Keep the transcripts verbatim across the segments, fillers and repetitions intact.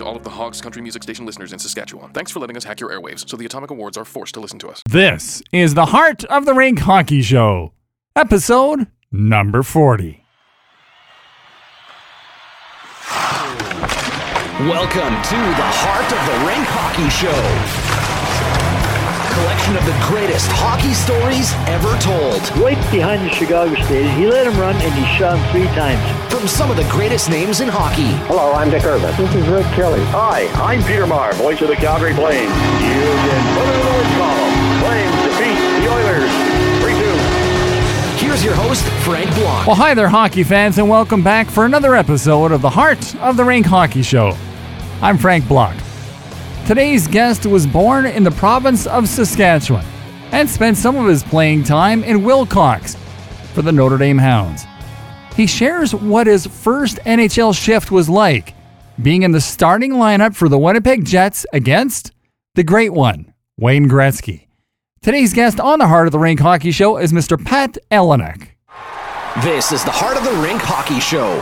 to all of the Hogs Country Music Station listeners in Saskatchewan. Thanks for letting us hack your airwaves so the Atomic Awards are forced to listen to us. This is the Heart of the Rink Hockey Show, episode number forty. Welcome to the Heart of the Rink Hockey Show. Collection of the greatest hockey stories ever told. Right behind the Chicago Stadium, he let him run and he shot him three times. From some of the greatest names in hockey. Hello, I'm Dick Irvin. This is Rick Kelly. Hi, I'm Peter Maher, voice of the Calgary Flames. You can put it in the win column. Flames defeat the Oilers three two. Here's your host, Frank Block. Well, hi there, hockey fans, and welcome back for another episode of the Heart of the Rink Hockey Show. I'm Frank Block. Today's guest was born in the province of Saskatchewan and spent some of his playing time in Wilcox for the Notre Dame Hounds. He shares what his first N H L shift was like, being in the starting lineup for the Winnipeg Jets against the great one, Wayne Gretzky. Today's guest on the Heart of the Rink Hockey Show is Mister Pat Ellinak. This is the Heart of the Rink Hockey Show.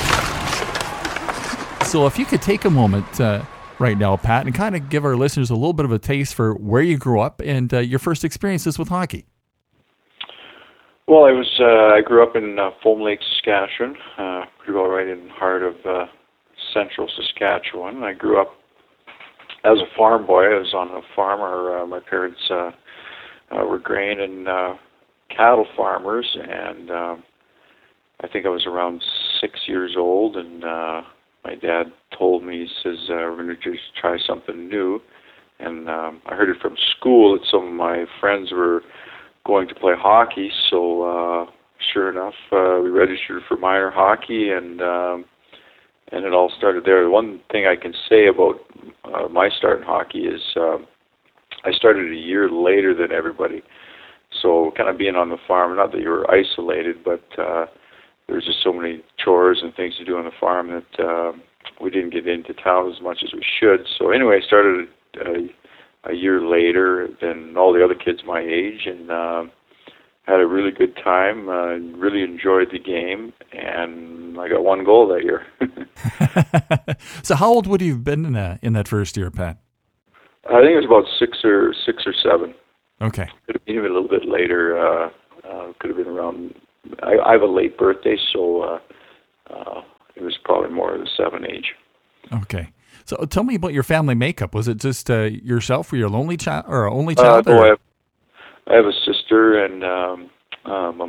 So if you could take a moment uh, right now, Pat, and kind of give our listeners a little bit of a taste for where you grew up and uh, your first experiences with hockey. Well, I was uh, I grew up in uh, Foam Lake, Saskatchewan, uh, pretty well right in the heart of uh, central Saskatchewan. I grew up as a farm boy. I was on a farm. Our, uh, my parents uh, uh, were grain and uh, cattle farmers, and uh, I think I was around six years old, and uh, my dad told me, he says, uh, we're going to just try something new. And um, I heard it from school that some of my friends were going to play hockey, so uh, sure enough, uh, we registered for minor hockey, and um, and it all started there. The one thing I can say about uh, my start in hockey is uh, I started a year later than everybody. So kind of being on the farm, not that you were isolated, but uh, there's just so many chores and things to do on the farm that uh, we didn't get into town as much as we should. So anyway, I started a, a year later than all the other kids my age, and uh, had a really good time, uh, really enjoyed the game, and I got one goal that year. So how old would you have been in, uh, in that first year, Pat? I think it was about six or six or seven. Okay. Could have been even a little bit later. Uh, uh, could have been around... I, I have a late birthday, so uh, uh, it was probably more of the seven age. Okay. So tell me about your family makeup. Was it just uh, yourself? Were you a lonely child or only child? Uh, no, I have, I have a sister and um, um, a